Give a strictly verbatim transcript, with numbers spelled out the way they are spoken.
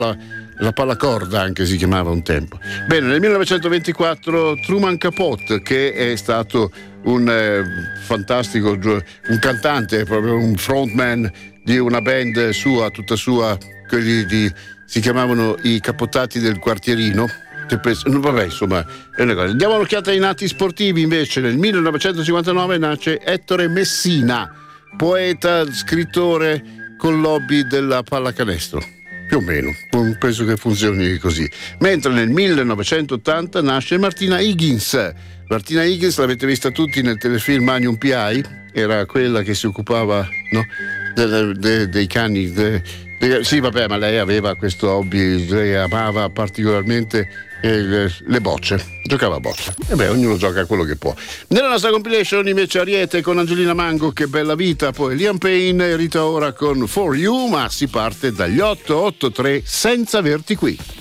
la, la pallacorda anche si chiamava un tempo. Bene, nel millenovecentoventiquattro Truman Capote, che è stato un eh, fantastico, un cantante, proprio un frontman di una band sua, tutta sua, quelli di, si chiamavano i Capotati del Quartierino. Vabbè, insomma, è una cosa. Diamo un'occhiata ai nati sportivi. Invece nel millenovecentocinquantanove nasce Ettore Messina, poeta, scrittore con l'hobby della pallacanestro, più o meno, penso che funzioni così. Mentre nel millenovecentottanta nasce Martina Higgins. Martina Higgins l'avete vista tutti nel telefilm Magnum P I, era quella che si occupava, no, de, de, dei cani, de, de, sì vabbè, ma lei aveva questo hobby, lei amava particolarmente le, le bocce, giocava a bocce, e beh, ognuno gioca a quello che può. Nella nostra compilation invece Ariete con Angelina Mango, Che bella vita, poi Liam Payne e Rita Ora con For You, ma si parte dagli otto otto tre senza averti qui.